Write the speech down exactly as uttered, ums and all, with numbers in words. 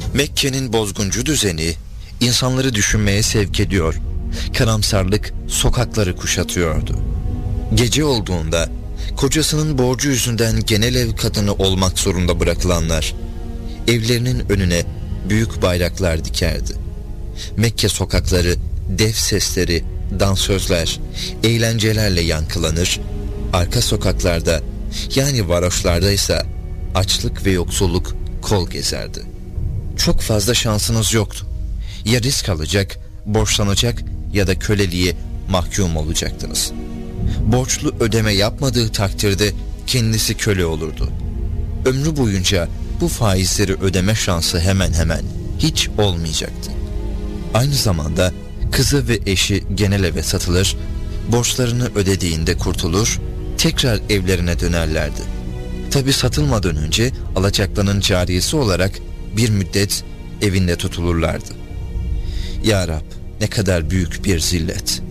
Mekke'nin bozguncu düzeni insanları düşünmeye sevk ediyor. Karamsarlık sokakları kuşatıyordu. Gece olduğunda kocasının borcu yüzünden genel ev kadını olmak zorunda bırakılanlar evlerinin önüne büyük bayraklar dikerdi. Mekke sokakları dev sesleri, dansözler, eğlencelerle yankılanır. Arka sokaklarda, yani varoşlarda ise açlık ve yoksulluk kol gezerdi. Çok fazla şansınız yoktu. Ya risk alacak, borçlanacak ya da köleliğe mahkum olacaktınız. Borçlu ödeme yapmadığı takdirde kendisi köle olurdu. Ömrü boyunca bu faizleri ödeme şansı hemen hemen hiç olmayacaktı. Aynı zamanda kızı ve eşi genel eve satılır, borçlarını ödediğinde kurtulur, tekrar evlerine dönerlerdi. Tabi satılmadan önce alacaklıların cariyesi olarak bir müddet evinde tutulurlardı. Ya Rab, ne kadar büyük bir zillet!